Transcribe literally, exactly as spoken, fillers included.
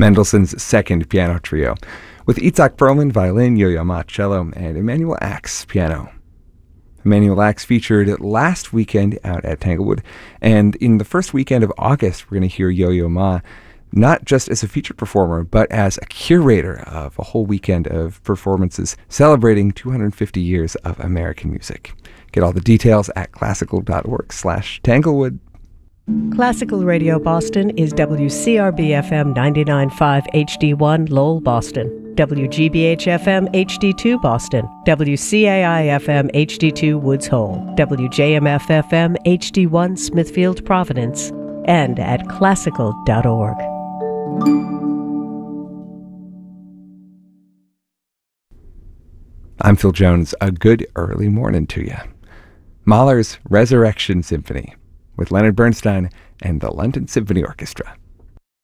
Mendelssohn's Second Piano Trio, with Itzhak Perlman violin, Yo-Yo Ma cello, and Emanuel Axe piano. Emanuel Axe featured last weekend out at Tanglewood, and in the first weekend of August, we're going to hear Yo-Yo Ma not just as a featured performer, but as a curator of a whole weekend of performances celebrating two hundred fifty years of American music. Get all the details at classical.org slash Tanglewood. Classical Radio Boston is W C R B F M ninety-nine point five H D one Lowell, Boston, W G B H F M H D two Boston, W C A I F M H D two Woods Hole, W J M F F M H D one Smithfield, Providence, and at classical dot org. I'm Phil Jones. A good early morning to you. Mahler's Resurrection Symphony with Leonard Bernstein and the London Symphony Orchestra.